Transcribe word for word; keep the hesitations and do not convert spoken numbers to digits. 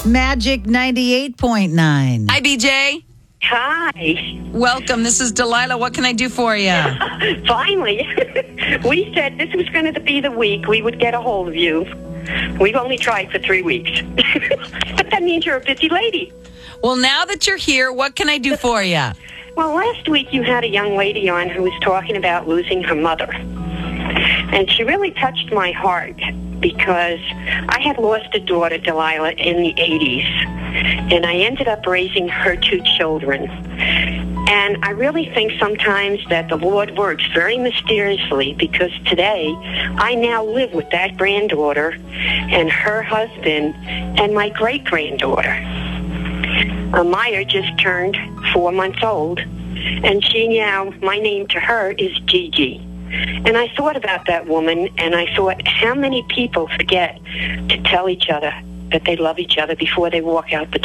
Magic ninety-eight point nine. Hi, B J. Hi. Welcome. This is Delilah. What can I do for you? Finally. We said this was going to be the week we would get a hold of you. We've only tried for three weeks. But that means you're a busy lady. Well, now that you're here, what can I do for you? Well, last week you had a young lady on who was talking about losing her mother. And she really touched my heart because I had lost a daughter, Delilah, in the eighties. And I ended up raising her two children. And I really think sometimes that the Lord works very mysteriously because today I now live with that granddaughter and her husband and my great-granddaughter. Uh, Maya just turned four months old, and she now, my name to her is Gigi. And I thought about that woman, and I thought, how many people forget to tell each other that they love each other before they walk out the